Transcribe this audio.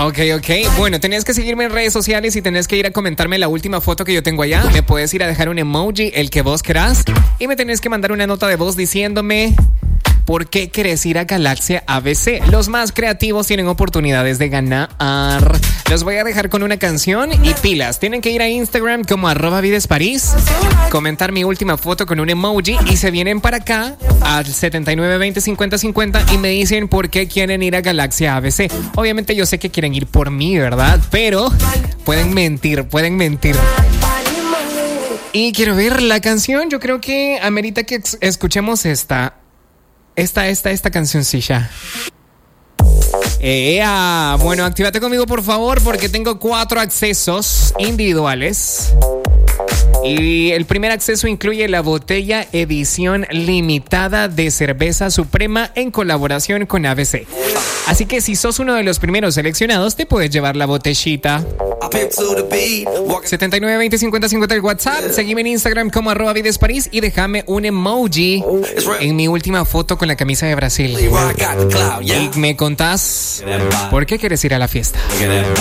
Ok. Bueno, tenés que seguirme en redes sociales y tenés que ir a comentarme la última foto que yo tengo allá. Me puedes ir a dejar un emoji, el que vos querás. Y me tenés que mandar una nota de voz diciéndome por qué querés ir a Galaxia ABC. Los más creativos tienen oportunidades de ganar. Los voy a dejar con una canción y pilas. Tienen que ir a Instagram como @videsparis, comentar mi última foto con un emoji y se vienen para acá al 79205050 y me dicen por qué quieren ir a Galaxia ABC. Obviamente yo sé que quieren ir por mí, ¿verdad? Pero pueden mentir. Y quiero ver la canción. Yo creo que amerita que escuchemos esta cancioncilla. Bueno, actívate conmigo por favor porque tengo 4 accesos individuales. Y el primer acceso incluye la botella edición limitada de cerveza suprema en colaboración con ABC. Así que si sos uno de los primeros seleccionados, te puedes llevar la botellita. 79205050 el WhatsApp. Seguime en Instagram como @videsparis y déjame un emoji en mi última foto con la camisa de Brasil. Y me contás por qué quieres ir a la fiesta.